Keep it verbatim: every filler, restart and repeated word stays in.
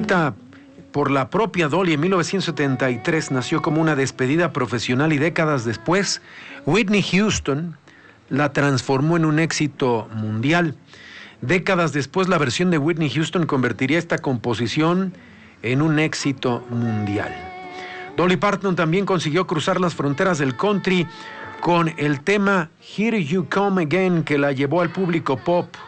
escrita por la propia Dolly en mil novecientos setenta y tres, nació como una despedida profesional y décadas después, Whitney Houston la transformó en un éxito mundial. Décadas después, la versión de Whitney Houston convertiría esta composición en un éxito mundial. Dolly Parton también consiguió cruzar las fronteras del country con el tema Here You Come Again, que la llevó al público pop